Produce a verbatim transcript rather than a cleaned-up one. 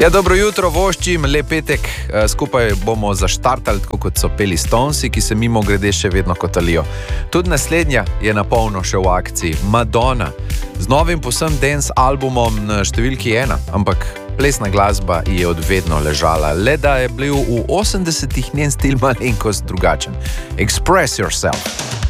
Ja, dobro jutro, voščim, lep petek. Skupaj bomo zaštartali, tako kot so peli Stonesi, ki se mimo grede še vedno kotalijo. Tudi naslednja je na polno še v akciji. Madonna. Z novim posem dance albumom na številki ena, ampak plesna glasba je od vedno ležala, le da je bil v osemdesetih njen stil malenkost drugačen. Express yourself.